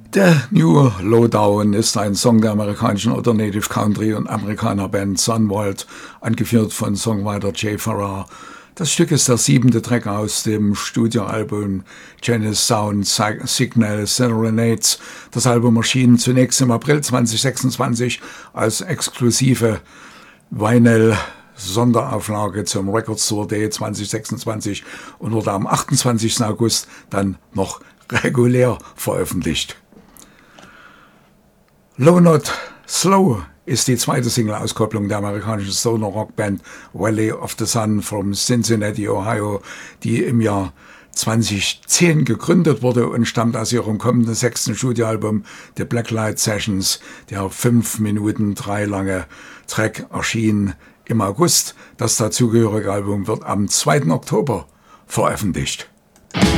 Der New Lowdown ist ein Song der amerikanischen Alternative Country und Amerikanerband Sunwald, angeführt von Songwriter Jay Farrar. Das Stück ist der 7. Track aus dem Studioalbum Genesis Sound Signal Serenades. Das Album erschien zunächst im April 2026 als exklusive Vinyl-Sonderauflage zum Record Store Day 2026 und wurde am 28. August dann noch regulär veröffentlicht. Low Not Slow ist die zweite Single-Auskopplung der amerikanischen Stoner-Rockband Valley of the Sun from Cincinnati, Ohio, die im Jahr 2010 gegründet wurde und stammt aus ihrem kommenden 6. Studioalbum The Blacklight Sessions. Der 5 Minuten 3 lange Track erschien im August. Das dazugehörige Album wird am 2. Oktober veröffentlicht.